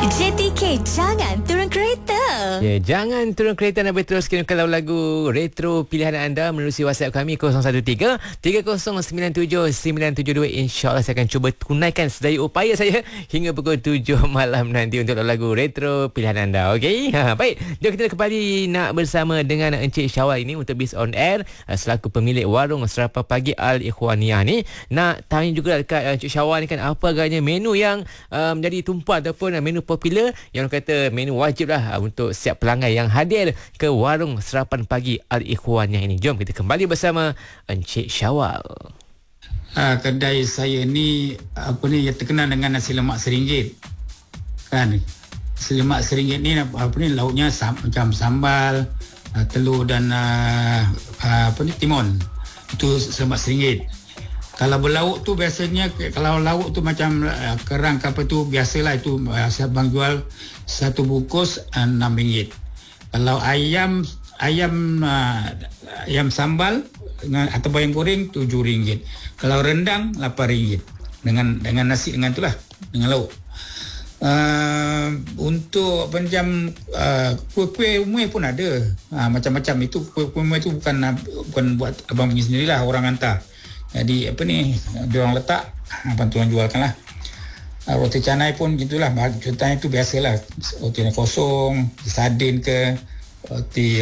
JTK, jangan turun kereta. Ya, jangan turun kereta dan berteruskan kalau lagu retro pilihan anda menerusi WhatsApp kami 013 3097 972. InsyaAllah saya akan cuba tunaikan sedaya upaya saya hingga pukul 7 malam nanti untuk lagu retro pilihan anda. Okey? Baik, jom kita kembali nak bersama dengan Encik Syawal ini untuk Biz On Air selaku pemilik warung sarapan pagi Al-Ikhwaniyah ni. Nak tanya juga dekat Encik Syawal ni kan, apa agaknya menu yang menjadi tumpuan ataupun menu popular yang orang kata menu wajib lah untuk setiap pelanggan yang hadir ke warung sarapan pagi Al-Ikhwaniyah ini. Jom kita kembali bersama Encik Syawal. Kedai saya ni yang terkenal dengan nasi lemak RM1 kan. Nasi lemak RM1 ni lauknya macam sambal, telur dan timun. Itu lemak RM1. Kalau berlauk tu biasanya, kalau lauk tu macam kerang apa tu biasalah itu bang jual satu bungkus RM6. Kalau ayam sambal atau bayam goreng RM7. Kalau rendang RM8 dengan nasi dengan itulah dengan lauk. Untuk macam kuih-kuih umumnya pun ada. Macam-macam itu kuih umumnya itu bukan buat abang punya sendirilah, orang hantar. Jadi dia orang letak, abang tuan jualkanlah. Roti canai pun gitulah, contohnya itu biasalah, roti kosong, sardin ke, roti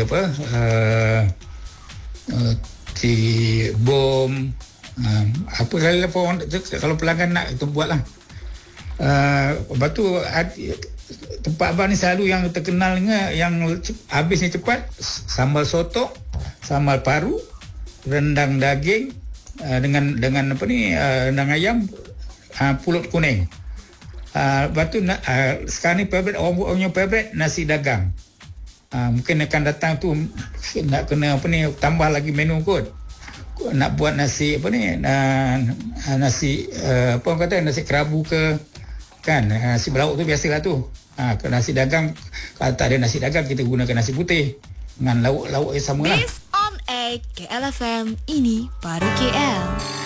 roti bom, apa kalau pelanggan nak itu buatlah. Lepas tu tempat abang ni selalu yang terkenal yang habisnya cepat, sambal soto, sambal paru, rendang daging, dengan rendang ayam, pulut kuning. Lepas tu sekarang ni favorite orang punya favorite nasi dagang. Mungkin akan datang tu nak kena tambah lagi menu kot. Nak buat nasi nasi orang kata nasi kerabu ke kan, nasi belauk tu biasalah tu. Nasi dagang, kalau tak ada nasi dagang kita gunakan nasi putih dengan lauk-lauk yang sama lah. Biz on Air KLFM, ini baru KL.